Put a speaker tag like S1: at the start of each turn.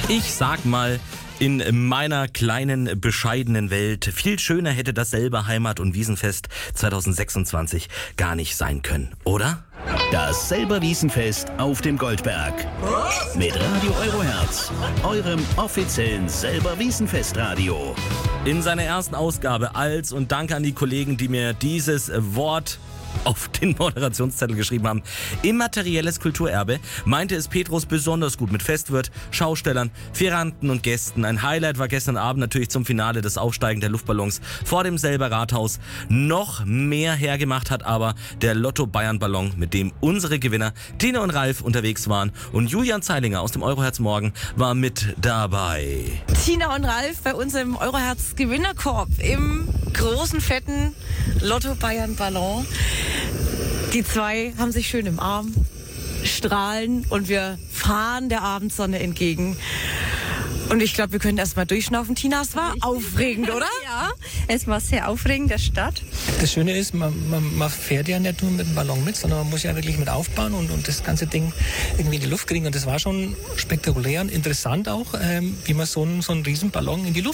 S1: Ich sag mal, in meiner kleinen, bescheidenen Welt, viel schöner hätte das selber Heimat- und Wiesenfest 2026 gar nicht sein können, oder?
S2: Das Selber Wiesenfest auf dem Goldberg. Mit Radio Euroherz, eurem offiziellen Selber Wiesenfest-Radio.
S1: In seiner ersten Ausgabe als, und danke an die Kollegen, die mir dieses Wort auf den Moderationszettel geschrieben haben, immaterielles Kulturerbe, meinte es Petrus besonders gut mit Festwirt, Schaustellern, Figuranten und Gästen. Ein Highlight war gestern Abend natürlich zum Finale das Aufsteigen der Luftballons vor dem selber Rathaus. Noch mehr hergemacht hat aber der Lotto-Bayern-Ballon, mit dem unsere Gewinner Tina und Ralf unterwegs waren. Und Julian Zeilinger aus dem Euroherz Morgen war mit dabei.
S3: Tina und Ralf bei uns im Euroherz Gewinnerkorb im großen, fetten Lotto-Bayern-Ballon. Die zwei haben sich schön im Arm, strahlen und wir fahren der Abendsonne entgegen. Und ich glaube, wir können erst mal durchschnaufen. Tina, es war aufregend, oder?
S4: Ja, es war sehr aufregend, der Start.
S5: Das Schöne ist, man fährt ja nicht nur mit dem Ballon mit, sondern man muss ja wirklich mit aufbauen und das ganze Ding irgendwie in die Luft kriegen. Und das war schon spektakulär und interessant auch, wie man so einen Riesenballon in die Luft